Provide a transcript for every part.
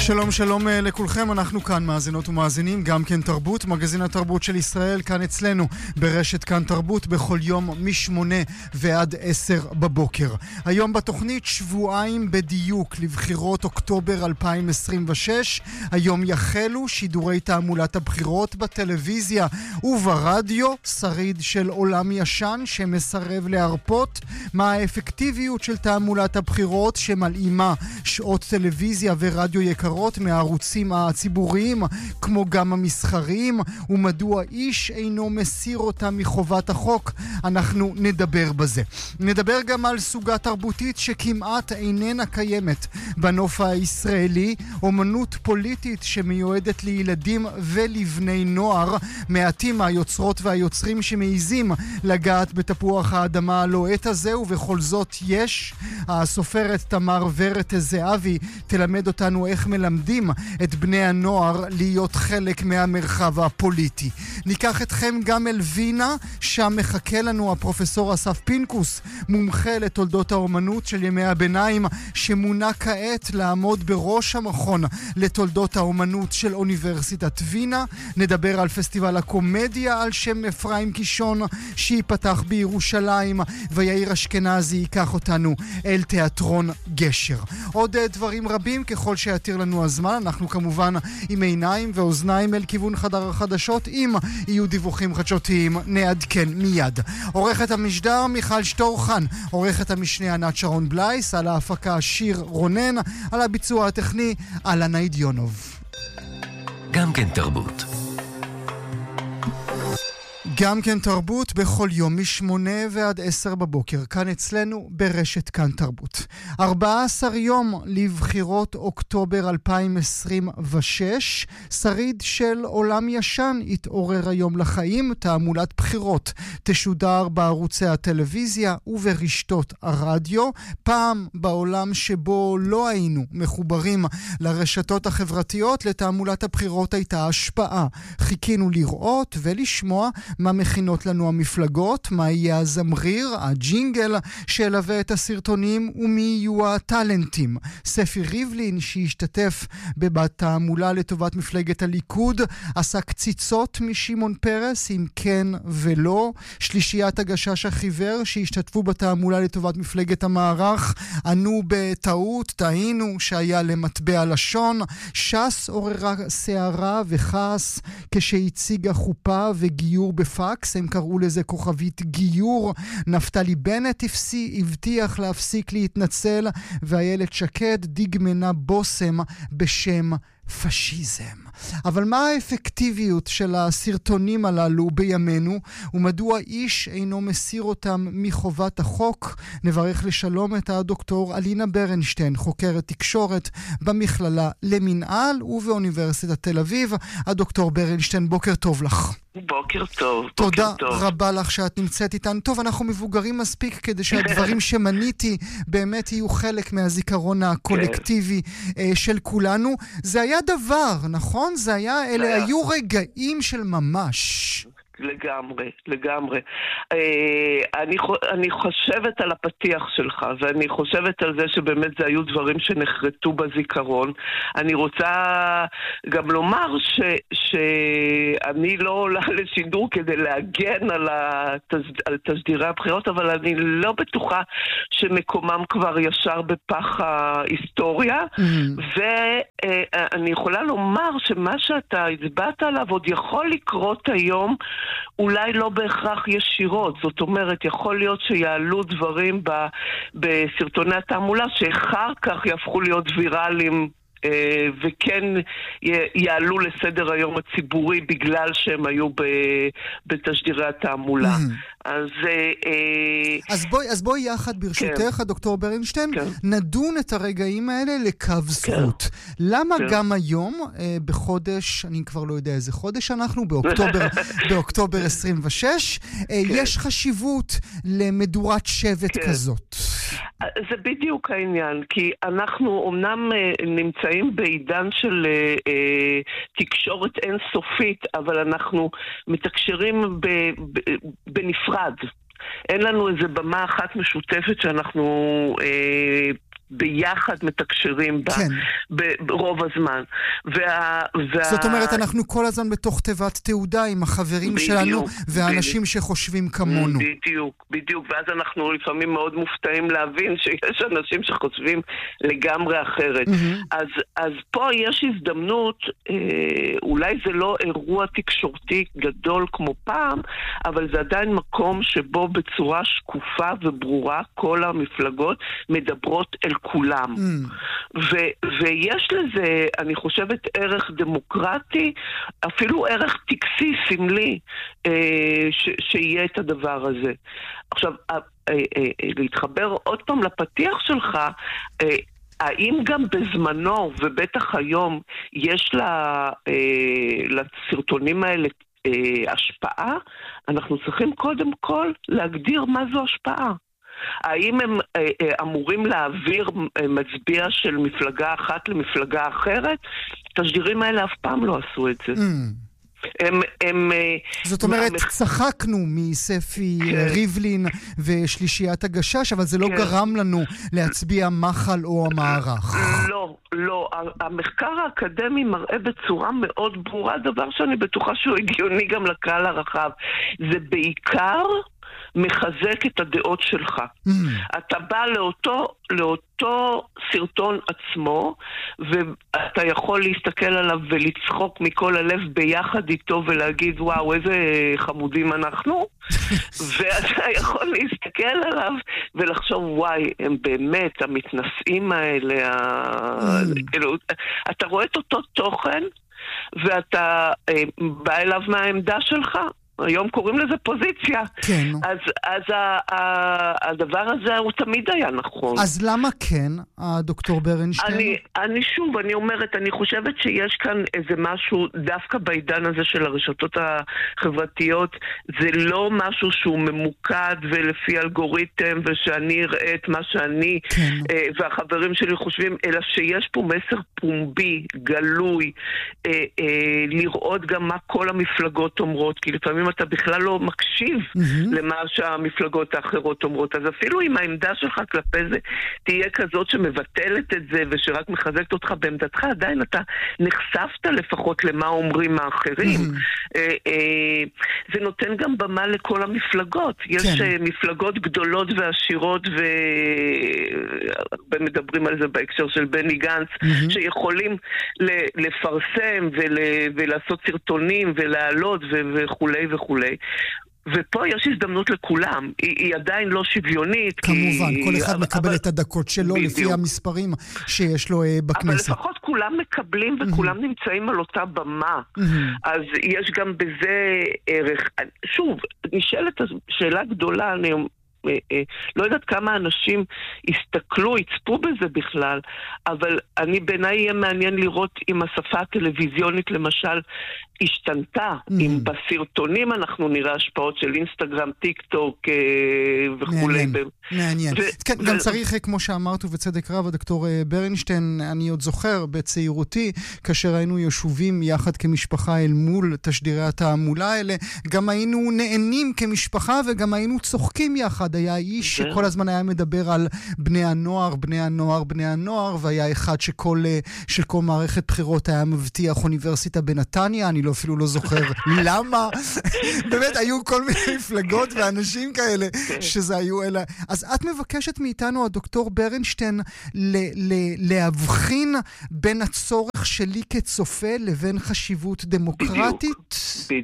שלום שלום לכולכם, אנחנו כאן מאזינות ומאזינים, גם כן תרבות, מגזין התרבות של ישראל, כאן אצלנו ברשת כאן תרבות, בכל יום מ8 ועד 10 בבוקר. היום בתוכנית שבועיים בדיוק לבחירות אוקטובר 2026, היום יחלו שידורי תעמולת הבחירות בטלוויזיה וברדיו, שריד של עולם ישן שמסרב להרפות, מה האפקטיביות של תעמולת הבחירות שמלאימה שעות טלוויזיה ורדיו יקרות מהערוצים הציבוריים כמו גם המסחריים, ומדוע איש אינו מסיר אותה מחובת החוק. אנחנו נדבר בזה. נדבר גם על סוגה תרבותית שכמעט איננה קיימת בנוף הישראלי, אומנות פוליטית שמיועדת לילדים ולבני נוער, מעטים היוצרות והיוצרים שמעיזים לגעת בתפוח האדמה הלוהט הזה, ובכל זאת יש. הסופרת תמר ורת זהבי תלמד אותנו איך מלמדים את בני הנוער להיות חלק מהמרחב הפוליטי. ניקח אתכם גם אל וינה, שם מחכה לנו הפרופסור אסף פינקוס, מומחה לתולדות האומנות של ימי הביניים, שמונה כעת לעמוד בראש המכון לתולדות האומנות של אוניברסיטת וינה. נדבר על פסטיבל הקומדיה על שם אפרים קישון שיפתח בירושלים, ויאיר אשכנזי ייקח אותנו אל תיאטרון גשר. עוד דברים רבים ככל שיתיר לנו הזמן. אנחנו כמובן עם עיניים ואוזניים אל כיוון חדר החדשות. אם יהיו דיווחים חדשותיים נעדכן מיד. עורכת המשדר מיכל שטורחן, עורכת המשנה ענת שרון בלייס, על ההפקה שיר רונן, על הביצוע הטכני אלנה אידיונוב. גם כן תרבות. גם כן תרבות בכל יום מ8 ועד 10 בבוקר, כאן אצלנו ברשת כאן תרבות. 14 יום לבחירות אוקטובר 2026, שריד של עולם ישן התעורר היום לחיים. תעמולת בחירות תשודר בערוצי הטלוויזיה וברשתות הרדיו. פעם בעולם שבו לא היינו מחוברים לרשתות החברתיות, לתעמולת הבחירות הייתה השפעה. חיכינו לראות ולשמוע מה מכינות לנו המפלגות, מה יהיה הזמריר, הג'ינגל שילווה את הסרטונים, ומי יהיו הטלנטים. ספי ריבלין שהשתתף בתעמולה לטובת מפלגת הליכוד עשה קציצות משמעון פרס עם כן ולא. שלישיית הגשש החיוור שהשתתפו בתעמולה לטובת מפלגת המערך ענו בטעות, טעינו, שהיה למטבע לשון. ש"ס עוררה שערה וכעס כשהציגה חופה וגיור בפקס, הם קראו לזה כוכבית גיור. נפתלי בנט הבטיח להפסיק להתנצל, ואיילת שקד דגמנה בוסם בשם פשיזם. אבל מה האפקטיביות של הסרטונים הללו בימינו, ומדוע איש אינו מסיר אותם מחובת החוק? נברך לשלום את הדוקטור אלינה ברנשטיין, חוקרת תקשורת במכללה למנהל ובאוניברסיטת תל אביב. הדוקטור ברנשטיין, בוקר טוב לך. בוקר טוב. תודה רבה לך שאת נמצאת איתנו. טוב, אנחנו מבוגרים מספיק כדי שהדברים שמניתי באמת יהיו חלק מהזיכרון הקולקטיבי של כולנו. זה היה דבר, נכון? אלה היו רגעים של ממש. לגמרי. אני חושבת על הפתיח שלך, ואני חושבת על זה שבאמת זה היו דברים שנחרטו בזיכרון. אני רוצה גם לומר שאני לא עולה לשידור כדי להגן על תשדירי הבחירות, אבל אני לא בטוחה שמקומם כבר ישר בפח ההיסטוריה, ואני יכולה לומר שמה שאתה הצבעת עליו עוד יכול לקרות היום, אולי לא בהכרח ישירות. זאת אומרת, יכול להיות שיעלו דברים בסרטוני התעמולה שאחר כך יהפכו להיות ויראליים וכן יעלו לסדר היום הציבורי בגלל שהם היו בתשדירי התעמולה. אז בואי יחד ברשותך, הדוקטור ברנשטיין, נדון את הרגעים האלה לקו זכות. למה גם היום, בחודש, אני כבר לא יודע איזה חודש אנחנו, באוקטובר 26, יש חשיבות למדורת שבט כזאת? זה בדיוק העניין, כי אנחנו אמנם נמצאים בעידן של תקשורת אינסופית, אבל אנחנו מתקשרים בנפרד. אין לנו איזה במה אחת משותפת שאנחנו ביחד מתקשרים ברוב הזמן. זאת אומרת, אנחנו כל הזמן בתוך תיבת תעודה עם החברים שלנו והאנשים שחושבים כמונו. בדיוק, ואז אנחנו לפעמים מאוד מופתעים להבין שיש אנשים שחושבים לגמרי אחרת. אז פה יש הזדמנות, אולי זה לא אירוע תקשורתי גדול כמו פעם, אבל זה עדיין מקום שבו בצורה שקופה וברורה כל המפלגות מדברות אל כולם. ויש לזה, אני חושבת, ערך דמוקרטי, אפילו ערך טקסי, סמלי, שיהיה את הדבר הזה. עכשיו, להתחבר עוד פעם לפתיח שלך, האם גם בזמנו, ובטח היום, יש לסרטונים האלה השפעה? אנחנו צריכים קודם כל להגדיר מה זו השפעה. האם הם אמורים להעביר מצביע של מפלגה אחת למפלגה אחרת? התשדירים האלה אף פעם לא עשו את זה. זאת אומרת, צחקנו מספי ריבלין ושלישיית הגשש, אבל זה לא גרם לנו להצביע מחל או המערך. לא. המחקר האקדמי מראה בצורה מאוד ברורה, דבר שאני בטוחה שהוא הגיוני גם לקהל הרחב. זה בעיקר מחזק את הדעות שלך. אתה בא לאותו סרטון עצמו, ואתה יכול להסתכל עליו ולצחוק מכל הלב ביחד איתו ולהגיד, וואו, איזה חמודים אנחנו. ואתה יכול להסתכל עליו ולחשוב, וואי, הם באמת המתנשאים האלה. אתה רואה את אותו תוכן, ואתה בא אליו מהעמדה שלך. היום קוראים לזה פוזיציה. כן. אז הדבר הזה הוא תמיד היה נכון. אז למה כן, הדוקטור ברנשטיין? אני אומרת, אני חושבת שיש כאן איזה משהו, דווקא בעידן הזה של הרשתות החברתיות, זה לא משהו שהוא ממוקד ולפי אלגוריתם, ושאני אראה את מה שאני והחברים שלי חושבים, אלא שיש פה מסר פומבי, גלוי, לראות גם מה כל המפלגות אומרות, כי לפעמים אתה בכלל לא מקשיב למה שהמפלגות האחרות אומרות. אז אפילו אם העמדה שלך כלפי זה תהיה כזאת שמבטלת את זה ושרק מחזקת אותך בעמדתך, עדיין אתה נחשפת לפחות למה אומרים האחרים. זה נותן גם במה לכל המפלגות. יש מפלגות גדולות ועשירות, והרבה מדברים על זה בהקשר של בני גנץ, שיכולים לפרסם ולעשות סרטונים ולהעלות וכולי וכולי. ופה יש הזדמנות לכולם, היא עדיין לא שוויונית. כמובן, כל אחד מקבל את הדקות שלו לפי המספרים שיש לו בכנסת. אבל לפחות כולם מקבלים וכולם נמצאים על אותה במה. אז יש גם בזה ערך. שוב, נשאלת שאלה גדולה, אני לא יודעת כמה אנשים יסתכלו, יצפו בזה בכלל, אבל בעיניי יהיה מעניין לראות אם השפה הטלוויזיונית למשל השתנתה, אם בסרטונים אנחנו נראה השפעות של אינסטגרם, טיק טוק וכולי. מעניין. כן, גם צריך, כמו שאמרת ובצדק רב, הדוקטור ברנשטיין, אני עוד זוכר בצעירותי, כאשר היינו ישובים יחד כמשפחה אל מול תשדירי התעמולה האלה, גם היינו נהנים כמשפחה וגם היינו צוחקים יחד. היה איש שכל הזמן היה מדבר על בני הנוער, והיה אחד שכל מערכת בחירות היה מבטיח אוניברסיטה בנתניה, אני אפילו לא זוכר למה. באמת, היו כל מיני מפלגות ואנשים כאלה שזה היו אלה. אז את מבקשת מאיתנו, הדוקטור ברנשטיין, להבחין בין הצורך שלי כצופה לבין חשיבות דמוקרטית?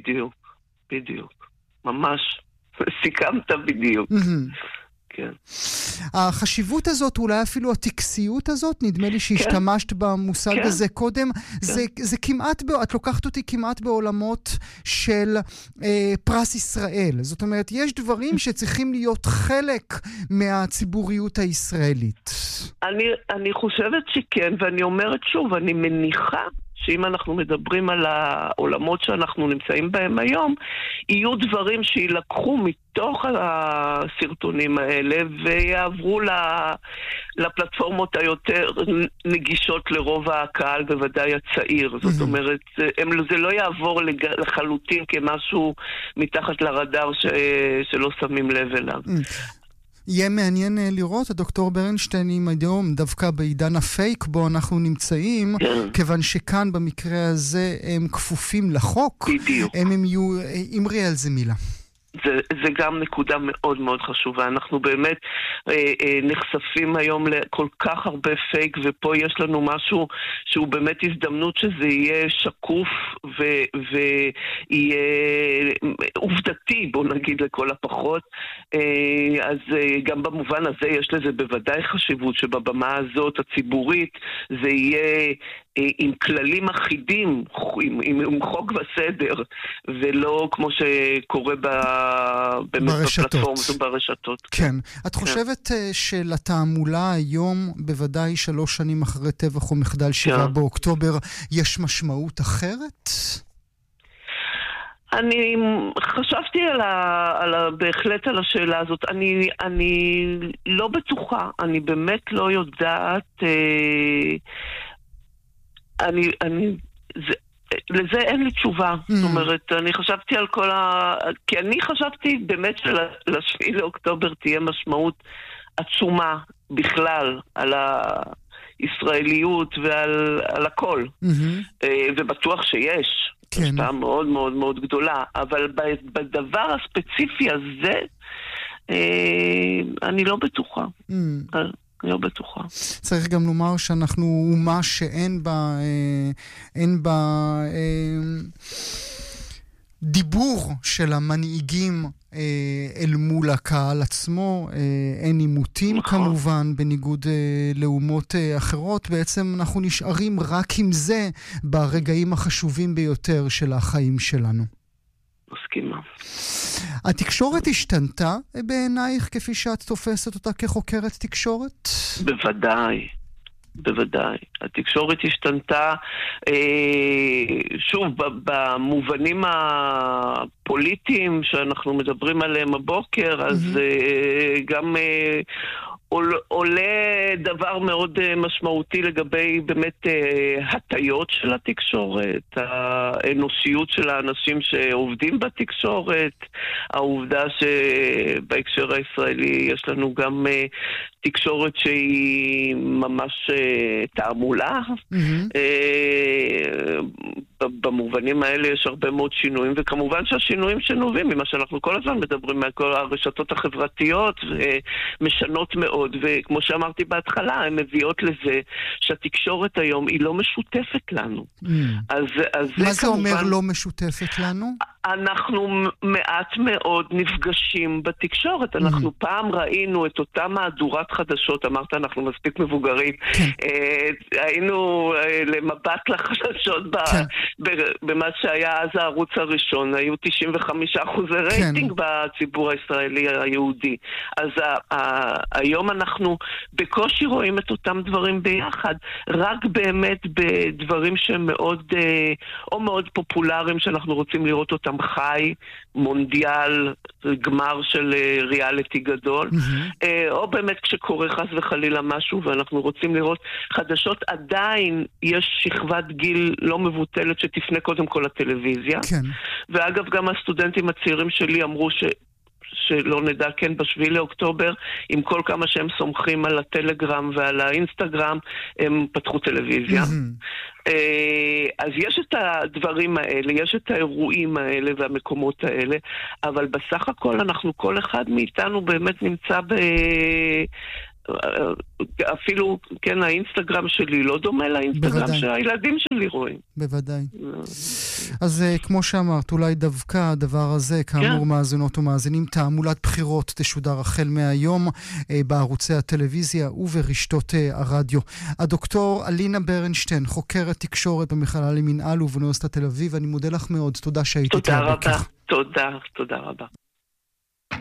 בדיוק. ממש. סיכמת בדיוק. כן. החשיבות הזאת, אולי אפילו הטקסיות הזאת, נדמה לי שהשתמשת במושג הזה קודם, זה כמעט, את לוקחת אותי כמעט בעולמות של פרס ישראל. זאת אומרת, יש דברים שצריכים להיות חלק מהציבוריות הישראלית. אני חושבת שכן, ואני אומרת שוב, אני מניחה שאם אנחנו מדברים על העולמות שאנחנו נמצאים בהם היום, יהיו דברים שילקחו מתוך הסרטונים האלה ויעברו לפלטפורמות היותר נגישות לרוב הקהל, בוודאי הצעיר. זאת אומרת, זה לא יעבור לחלוטין כמשהו מתחת לרדאר שלא שמים לב אליו. יהיה מעניין לראות, הדוקטור ברנשטיין, אם היום דווקא בעידן הפייק בו אנחנו נמצאים, כיוון שכאן במקרה הזה הם כפופים לחוק, בדיוק. הם יהיו, אמרי על זה מילה. זה גם נקודה מאוד מאוד חשובה. אנחנו באמת נחשפים היום לכל כך הרבה פייק, ופה יש לנו משהו שהוא באמת הזדמנות שזה יהיה שקוף ויהיה עובדתי, בוא נגיד לכל הפחות. אז גם במובן הזה יש לזה בוודאי חשיבות שבבמה הזאת הציבורית זה יהיה עם כללים אחידים, עם חוק וסדר, ולא כמו שקורה באמת בפלטפורמות וברשתות. כן. את חושבת שלתעמולה היום, בוודאי 3 שנים אחרי טבח או מחדל 7 באוקטובר, יש משמעות אחרת? אני חשבתי בהחלט על השאלה הזאת. אני לא בטוחה, אני באמת לא יודעת. לזה אין לי תשובה. זאת אומרת, אני חשבתי על כי אני חשבתי באמת של7 לאוקטובר תהיה משמעות עצומה בכלל על הישראליות ועל הכל. ובטוח שיש. השפעה מאוד מאוד מאוד גדולה. אבל בדבר הספציפי הזה, אני לא בטוחה. לא בטוחה. צריך גם לומר שאנחנו אומה שאין בה דיבור של המנהיגים אל מול הקהל עצמו, אין עימותים כמובן, בניגוד לאומות אחרות. בעצם אנחנו נשארים רק עם זה ברגעים החשובים ביותר של החיים שלנו. מסכימה. התקשורת השתנתה בעינייך כפי שאת תופסת אותה כחוקרת תקשורת? בוודאי. התקשורת השתנתה, שוב, במובנים הפוליטיים שאנחנו מדברים עליהם הבוקר, אז גם עולה דבר מאוד משמעותי לגבי באמת הטיות של התקשורת, האנושיות של האנשים שעובדים בתקשורת, העובדה שבהקשר הישראלי יש לנו גם תקשורת שהיא ממש תעמולה. במובנים האלה יש הרבה מאוד שינויים, וכמובן שהשינויים שנובעים ממה שאנחנו כל הזמן מדברים מכל הרשתות החברתיות משנות מאוד, וכמו שאמרתי בהתחלה, הן מביאות לזה שהתקשורת היום היא לא משותפת לנו. מה זה אומר לא משותפת לנו? אנחנו מעט מאוד נפגשים בתקשורת. אנחנו פעם ראינו את אותה מהדורת חדשות, אמרת אנחנו מספיק מבוגרים, היינו למבט לחדשות במה שהיה אז הערוץ הראשון, היו 95% רייטינג בציבור הישראלי היהודי. אז היום אנחנו בקושי רואים את אותם דברים ביחד, רק באמת בדברים שהם מאוד או מאוד פופולריים שאנחנו רוצים לראות אותם חי, מונדיאל, גמר של ריאליטי גדול, או באמת כשקורה חס וחלילה משהו ואנחנו רוצים לראות חדשות, עדיין יש שכבת גיל לא מבוטלת שתפנה קודם כל לטלוויזיה. ואגב גם הסטודנטים הצעירים שלי אמרו שלא נדע, כן, ב7 לאוקטובר, עם כל כמה שהם סומכים על הטלגרם ועל האינסטגרם, הם פתחו טלוויזיה. אז יש את הדברים האלה, יש את האירועים האלה והמקומות האלה, אבל בסך הכל אנחנו, כל אחד מאיתנו באמת נמצא אפילו, כן, האינסטגרם שלי לא דומה לאינסטגרם שהילדים שלי רואים. בוודאי. אז כמו שאמרת, אולי דווקא הדבר הזה, כאמור מאזינות ומאזינים, תעמולת בחירות תשודר החל מהיום בערוצי הטלוויזיה וברשתות הרדיו. הדוקטור אלינה ברנשטיין, חוקרת תקשורת במכללה למינהל ובאוניברסיטת תל אביב, אני מודה לך מאוד. תודה שהיית איתי הבוקר. תודה רבה. תודה רבה.